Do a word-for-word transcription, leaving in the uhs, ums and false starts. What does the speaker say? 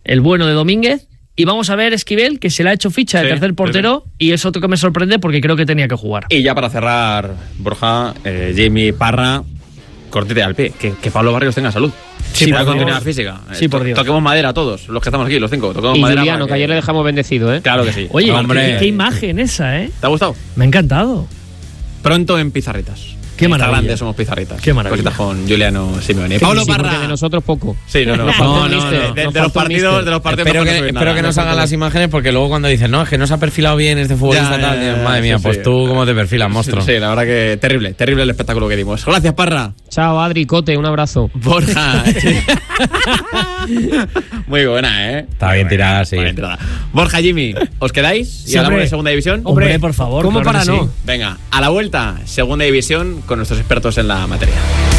el bueno de Domínguez. Y vamos a ver Esquivel, que se le ha hecho ficha de Sí, tercer portero, sí, sí. Y es otro que me sorprende porque creo que tenía que jugar. Y ya para cerrar, Borja, eh, Jamie Parra, cortete al pie, que, que Pablo Barrios tenga salud. Sí, sí, por la Dios. continuidad física. Sí, por Dios. Toquemos madera todos, los que estamos aquí, los cinco. Toquemos y madera. Juliano, que... que ayer le dejamos bendecido, ¿eh? Claro que sí. Oye, hombre, qué, qué imagen esa, ¿eh? ¿te ha gustado? Me ha encantado. Pronto en Pizarritas. Qué maravilla. Grande somos Pizarritas. Qué maravilla. Cositas con Juliano Simeone. Pablo sí, Parra. De nosotros poco. Sí, no, no. Nos no, no, no, no, de, no, de, nos de los partidos, mister. de los partidos. Espero no que, subir espero nada, que no nos hagan nada. las imágenes, porque luego cuando dicen, no, es que no se ha perfilado bien este futbolista, Ya, tal. ya, ya, Madre mía, sí, pues sí. tú cómo te perfilas, monstruo. Sí, la verdad que terrible, terrible el espectáculo que dimos. Gracias, Parra. Chao, Adri, Cote, un abrazo. Borja. Muy buena, ¿eh? Está bien tirada, sí. Bien tirada. Borja, Jimmy, ¿os quedáis? Y Sí, hablamos hombre. de segunda división. Hombre, por favor. ¿Cómo claro para que no? sí. Venga, a la vuelta, segunda división con nuestros expertos en la materia.